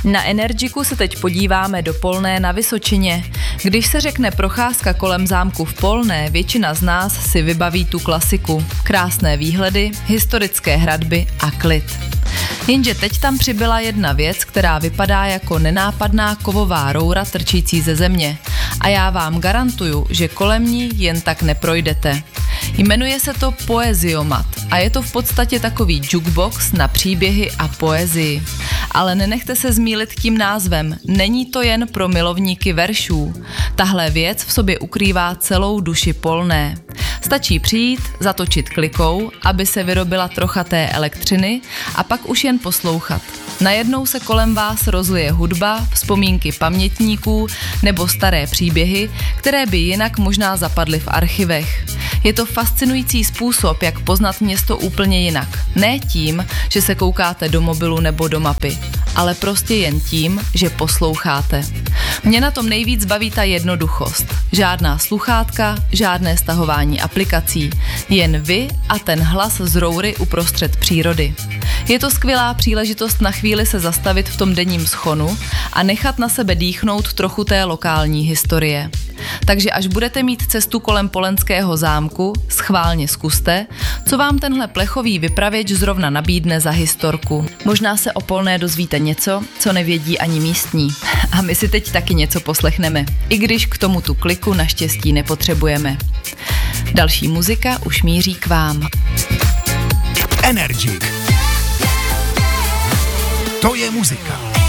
Na Energiku se teď podíváme do Polné na Vysočině. Když se řekne procházka kolem zámku v Polné, většina z nás si vybaví tu klasiku. Krásné výhledy, historické hradby a klid. Jenže teď tam přibyla jedna věc, která vypadá jako nenápadná kovová roura trčící ze země. A já vám garantuju, že kolem ní jen tak neprojdete. Jmenuje se to Poeziomat a je to v podstatě takový jukebox na příběhy a poezii. Ale nenechte se zmýlit tím názvem, není to jen pro milovníky veršů. Tahle věc v sobě ukrývá celou duši Polné. Stačí přijít, zatočit klikou, aby se vyrobila trocha té elektřiny a pak už jen poslouchat. Najednou se kolem vás rozlije hudba, vzpomínky pamětníků nebo staré příběhy, které by jinak možná zapadly v archivech. Je to fascinující způsob, jak poznat město úplně jinak. Ne tím, že se koukáte do mobilu nebo do mapy, ale prostě jen tím, že posloucháte. Mě na tom nejvíc baví ta jednoduchost. Žádná sluchátka, žádné stahování aplikací. Jen vy a ten hlas z roury uprostřed přírody. Je to skvělá příležitost na chvíli se zastavit v tom denním schonu a nechat na sebe dýchnout trochu té lokální historie. Takže až budete mít cestu kolem Polenského zámku, schválně zkuste, co vám tenhle plechový vypravěč zrovna nabídne za historku. Možná se o Polné dozvíte něco, co nevědí ani místní. A my si teď taky něco poslechneme, i když k tomu tu kliku naštěstí nepotřebujeme. Další muzika už míří k vám. Energik. To je muzika.